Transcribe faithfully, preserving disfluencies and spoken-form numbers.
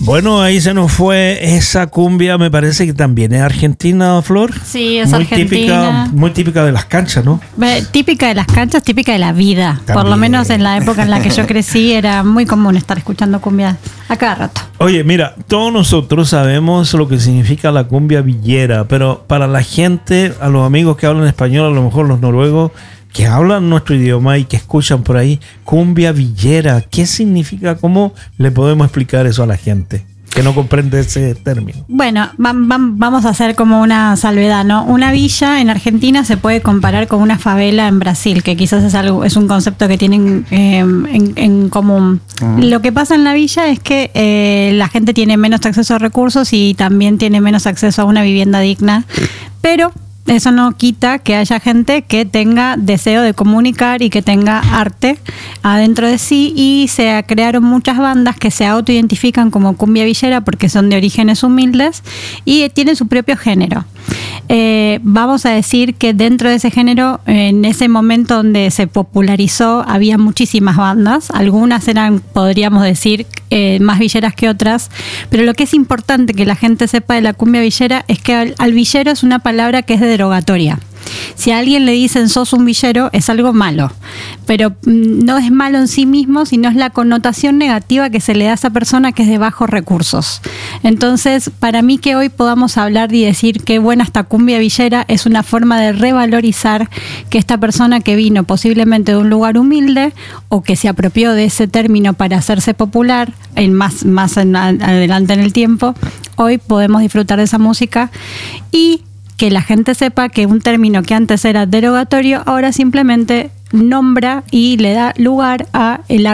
Bueno, ahí se nos fue esa cumbia, me parece que también es argentina, Flor. Sí, es muy argentina. Típica, muy típica de las canchas, ¿no? Típica de las canchas, típica de la vida. También. Por lo menos en la época en la que yo crecí era muy común estar escuchando cumbia a cada rato. Oye, mira, todos nosotros sabemos lo que significa la cumbia villera, pero para la gente, a los amigos que hablan español, a lo mejor los noruegos, que hablan nuestro idioma y que escuchan por ahí, cumbia villera, ¿qué significa? ¿Cómo le podemos explicar eso a la gente que no comprende ese término? Bueno, va, va, vamos a hacer como una salvedad, ¿no? Una villa en Argentina se puede comparar con una favela en Brasil, que quizás es algo, es un concepto que tienen eh, en, en común. Uh-huh. Lo que pasa en la villa es que eh, la gente tiene menos acceso a recursos y también tiene menos acceso a una vivienda digna, pero eso no quita que haya gente que tenga deseo de comunicar y que tenga arte adentro de sí, y se crearon muchas bandas que se autoidentifican como cumbia villera porque son de orígenes humildes y tienen su propio género. Eh, vamos a decir que dentro de ese género, en ese momento donde se popularizó, había muchísimas bandas. Algunas eran, podríamos decir, eh, más villeras que otras, pero lo que es importante que la gente sepa de la cumbia villera es que al, al villero es una palabra que es derogatoria. Si a alguien le dicen sos un villero, es algo malo, pero no es malo en sí mismo, sino es la connotación negativa que se le da a esa persona que es de bajos recursos. Entonces, para mí que hoy podamos hablar y decir qué buena esta cumbia villera es una forma de revalorizar que esta persona que vino posiblemente de un lugar humilde o que se apropió de ese término para hacerse popular en más, más en, adelante en el tiempo, hoy podemos disfrutar de esa música y que la gente sepa que un término que antes era derogatorio ahora simplemente nombra y le da lugar a el